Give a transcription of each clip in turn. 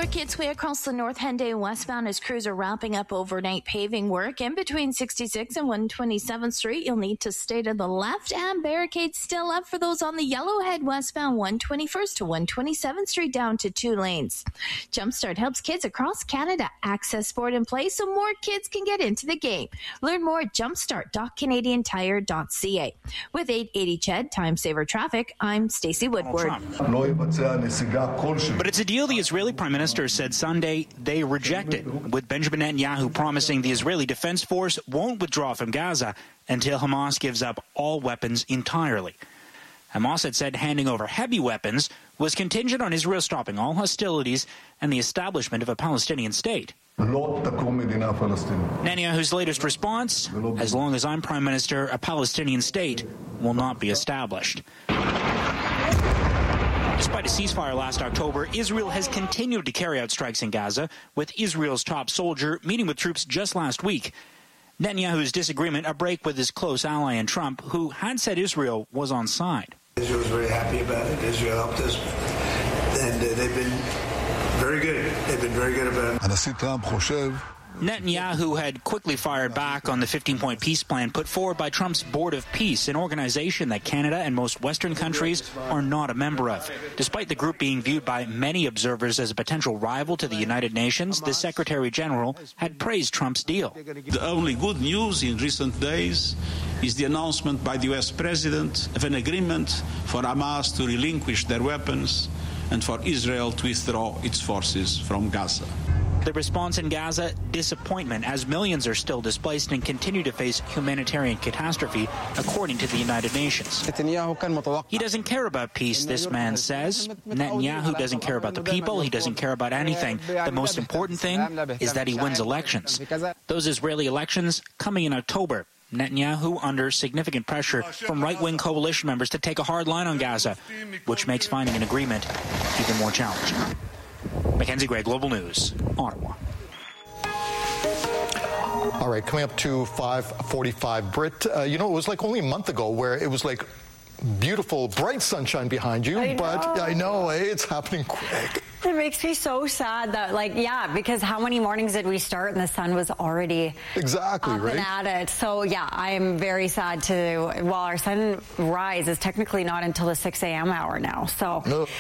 work its way across the North Henday westbound as crews are wrapping up overnight paving work. In between 66 and 127th Street, you'll need to stay to the left, and barricades still up for those on the Yellowhead westbound 121st to 127th Street down to 2 lanes. Jumpstart helps kids across Canada access sport and play so more kids can get into the game. Learn more at jumpstart.canadiantire.ca. With 880 CHED Time Saver Traffic, I'm Stacey Woodward. But it's a deal the Israeli Prime Minister said Sunday they rejected, with Benjamin Netanyahu promising the Israeli Defense Force won't withdraw from Gaza until Hamas gives up all weapons entirely. Hamas had said handing over heavy weapons was contingent on Israel stopping all hostilities and the establishment of a Palestinian state. Netanyahu's latest response: as long as I'm Prime Minister, a Palestinian state will not be established. Despite a ceasefire last October, Israel has continued to carry out strikes in Gaza, with Israel's top soldier meeting with troops just last week. Netanyahu's disagreement a break with his close ally in Trump, who had said Israel was on side. Israel was very happy about it. Israel helped us, and they've been very good. They've been very good about it. Netanyahu had quickly fired back on the 15-point peace plan put forward by Trump's Board of Peace, an organization that Canada and most Western countries are not a member of. Despite the group being viewed by many observers as a potential rival to the United Nations, the Secretary General had praised Trump's deal. The only good news in recent days is the announcement by the U.S. President of an agreement for Hamas to relinquish their weapons and for Israel to withdraw its forces from Gaza. The response in Gaza, disappointment, as millions are still displaced and continue to face humanitarian catastrophe, according to the United Nations. He doesn't care about peace, this man says. Netanyahu doesn't care about the people. He doesn't care about anything. The most important thing is that he wins elections. Those Israeli elections coming in October. Netanyahu under significant pressure from right-wing coalition members to take a hard line on Gaza, which makes finding an agreement even more challenging. Mackenzie Gray, Global News, Ottawa. All right, coming up to 5:45. Britt, it was like only a month ago where it was like beautiful, bright sunshine behind you. I know, it's happening quick. It makes me so sad that, because how many mornings did we start and the sun was already up and at it. So, I am very sad our sunrise is technically not until the 6 a.m. hour now. So,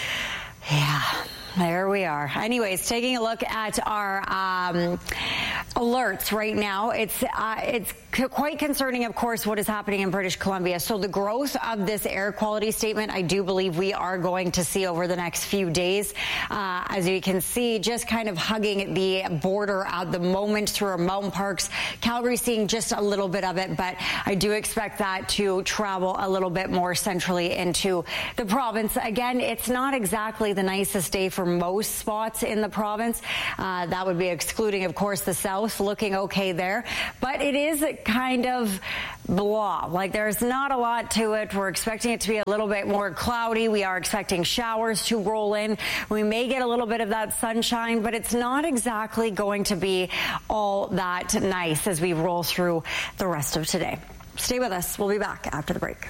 there we are. Anyways, taking a look at our alerts right now. It's quite concerning, of course, what is happening in British Columbia. So the growth of this air quality statement, I do believe we are going to see over the next few days. As you can see, just kind of hugging the border at the moment through our mountain parks. Calgary seeing just a little bit of it, but I do expect that to travel a little bit more centrally into the province. Again, it's not exactly the nicest day for most spots in the province. That would be excluding, of course, the south, looking okay there. But it is kind of blah. There's not a lot to it. We're expecting it to be a little bit more cloudy. We are expecting showers to roll in. We may get a little bit of that sunshine, but it's not exactly going to be all that nice as we roll through the rest of today. Stay with us. We'll be back after the break.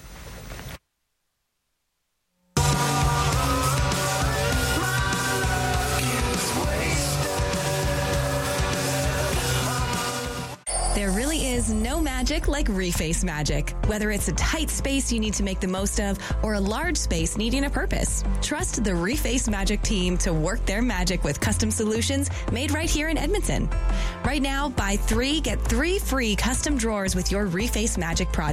There really is no magic like Reface magic. Whether it's a tight space you need to make the most of or a large space needing a purpose, trust the Reface Magic team to work their magic with custom solutions made right here in Edmonton. Right now, buy 3, get 3 free custom drawers with your Reface Magic project.